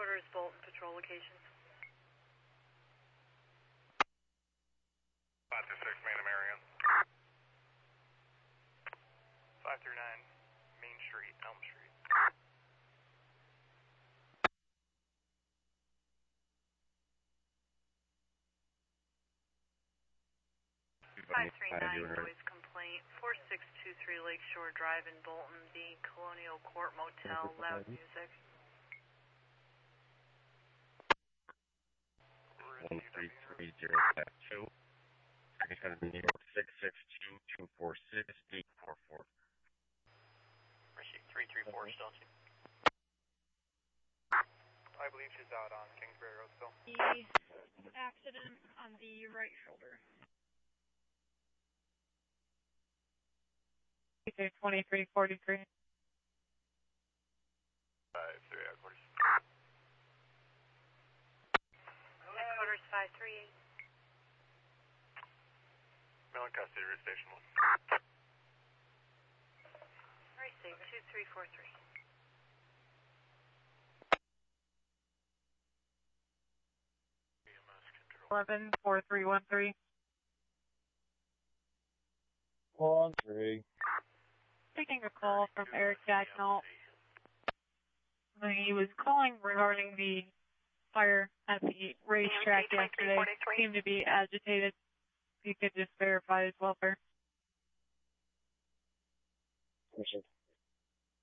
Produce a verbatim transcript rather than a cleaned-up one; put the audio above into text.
Headquarters, Bolton Patrol locations. five two six, Main Marion. five three nine, Main Street, Elm Street. five three nine, noise complaint, four six two three Lakeshore Drive in Bolton, the Colonial Court Motel, loud music. one three three zero five two. Second kind of New York six six two two four six eight four four. Receive three three four, still. I believe she's out on Kingsbury Road still. The accident on the right shoulder. twenty-three forty-three. five three, headquarters. Headquarters, five three eight. Male in custody, route station one. Receive two three four three. eleven four three one three. One three. Taking a call from Eric Dagnall. He was calling regarding the fire at the racetrack yesterday. Seemed to be agitated. You could just verify his welfare. Appreciate it.